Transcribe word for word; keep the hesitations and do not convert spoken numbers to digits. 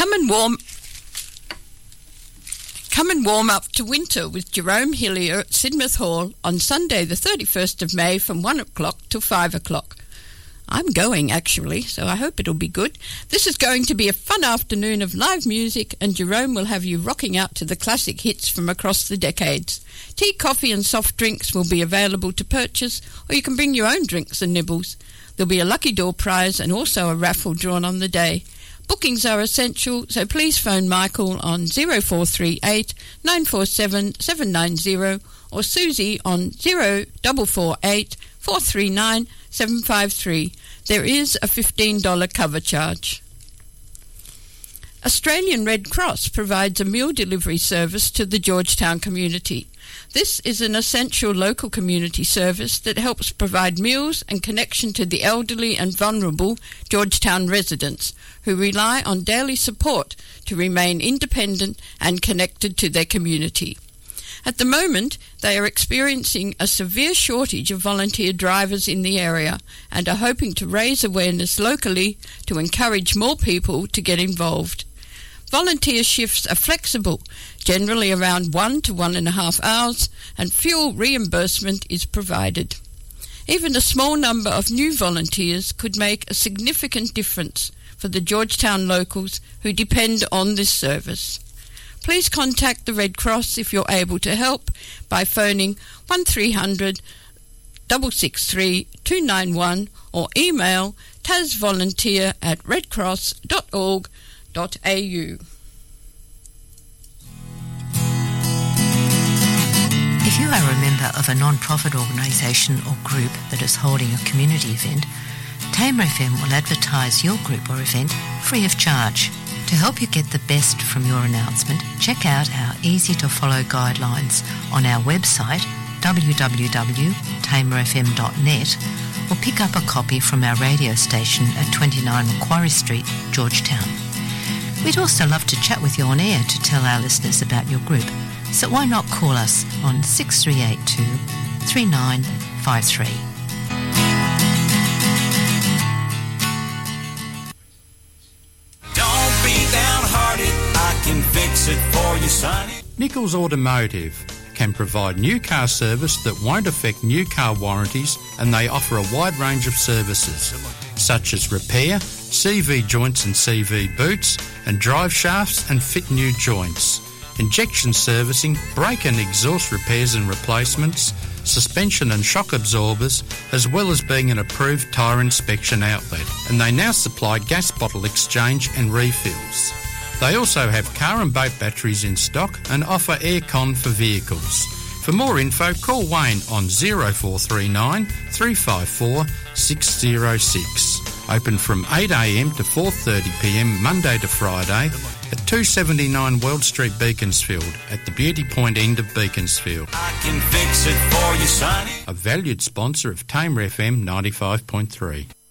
Come and warm Come and warm up to winter with Jerome Hillier at Sidmouth Hall on Sunday the thirty-first of May from one o'clock till five o'clock. I'm going, actually, so I hope it'll be good. This is going to be a fun afternoon of live music, and Jerome will have you rocking out to the classic hits from across the decades. Tea, coffee and soft drinks will be available to purchase, or you can bring your own drinks and nibbles. There'll be a lucky door prize and also a raffle drawn on the day. Bookings are essential, so please phone Michael on zero four three eight nine four seven seven nine zero or Susie on zero four four eight four three nine seven five three. There is a fifteen dollars cover charge. Australian Red Cross provides a meal delivery service to the Georgetown community. This is an essential local community service that helps provide meals and connection to the elderly and vulnerable Georgetown residents who rely on daily support to remain independent and connected to their community. At the moment, they are experiencing a severe shortage of volunteer drivers in the area and are hoping to raise awareness locally to encourage more people to get involved. Volunteer shifts are flexible, generally around one to one and a half hours, and fuel reimbursement is provided. Even a small number of new volunteers could make a significant difference for the Georgetown locals who depend on this service. Please contact the Red Cross if you're able to help by phoning one three hundred six six three two nine one or email tasvolunteer at redcross dot org dot a u. If you are a member of a non-profit organisation or group that is holding a community event, Tamer F M will advertise your group or event free of charge. To help you get the best from your announcement, check out our easy-to-follow guidelines on our website w w w dot tamer f m dot net or pick up a copy from our radio station at twenty-nine Macquarie Street, Georgetown. We'd also love to chat with you on air to tell our listeners about your group, so why not call us on six three eight two three nine five three. Don't be downhearted, I can fix it for you, sonny. Nichols Automotive can provide new car service that won't affect new car warranties, and they offer a wide range of services such as repair, C V joints and C V boots, and drive shafts and fit new joints, injection servicing, brake and exhaust repairs and replacements, suspension and shock absorbers, as well as being an approved tyre inspection outlet. And they now supply gas bottle exchange and refills. They also have car and boat batteries in stock and offer aircon for vehicles. For more info, call Wayne on zero four three nine three five four six zero six. Open from eight a m to four thirty p m Monday to Friday at two seventy-nine World Street, Beaconsfield, at the Beauty Point end of Beaconsfield. I can fix it for you, sonny. A valued sponsor of Tamer F M ninety-five point three.